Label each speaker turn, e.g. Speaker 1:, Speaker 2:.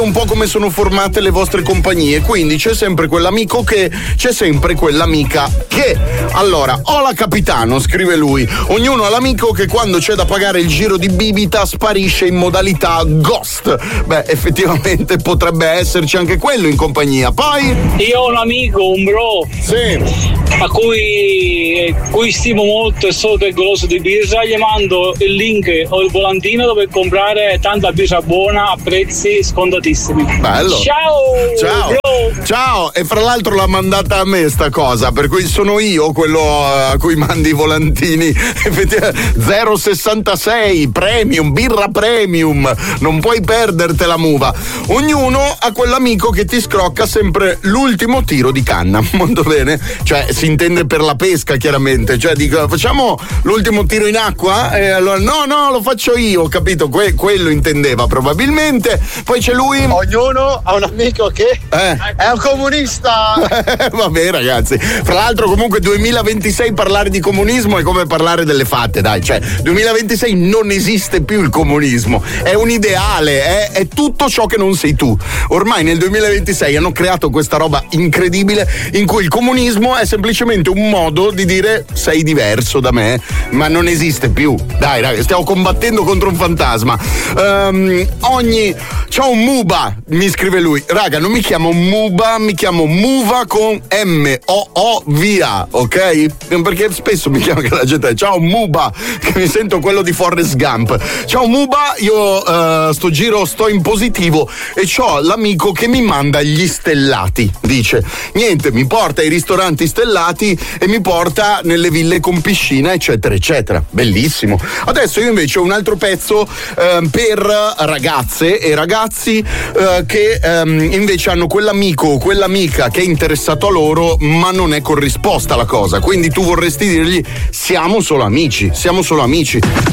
Speaker 1: un po' come sono formate le vostre compagnie, quindi c'è sempre quell'amico che, c'è sempre quell'amica che. Allora, Ola Capitano, scrive lui, ognuno ha l'amico che quando c'è da pagare il giro di bibita sparisce in modalità ghost. Beh, effettivamente potrebbe esserci anche quello in compagnia. Poi
Speaker 2: io ho un amico, un bro,
Speaker 1: sì,
Speaker 2: a cui stimo molto e so che è goloso di birra, gli mando il link o il volantino dove comprare tanta birra buona a prezzi scontatissimi.
Speaker 1: Bello.
Speaker 2: Ciao bro.
Speaker 1: Ciao, e fra l'altro l'ha mandata a me sta cosa, per cui sono io quello a cui mandi i volantini. 066 premium, birra premium, non puoi perdertela muva. Ognuno ha quell'amico che ti scrocca sempre l'ultimo tiro di canna. Molto bene, cioè si intende per la pesca chiaramente, cioè dico facciamo l'ultimo tiro in acqua e allora no lo faccio io, capito? Quello intendeva probabilmente. Poi c'è lui,
Speaker 3: ognuno ha un amico che è un comunista.
Speaker 1: Vabbè ragazzi, fra l'altro comunque 2026 parlare di comunismo è come parlare delle fatte, dai, cioè 2026 non esiste più il comunismo, è un ideale, è tutto ciò che non sei tu. Ormai nel 2026 hanno creato questa roba incredibile in cui il comunismo è semplicemente un modo di dire sei diverso da me, ma non esiste più. Dai ragazzi, stiamo combattendo contro un fantasma. C'ho un Muba, mi scrive lui. Raga, non mi chiamo Muba, mi chiamo Muva con M-O-O-V-A, ok? Perché spesso mi chiama che la gente, ciao Muba, che mi sento quello di Forrest Gump. Ciao Muba, io sto giro sto in positivo e c'ho l'amico che mi manda gli stellati. Dice, niente, mi porta ai ristoranti stellati e mi porta nelle ville con piscina, eccetera, eccetera. Bellissimo. Adesso io invece ho un altro pezzo per ragazze e ragazzi che invece hanno quell'amico o quell'amica che è interessato a loro ma non è corrisposta la cosa, quindi tu vorresti dirgli siamo solo amici.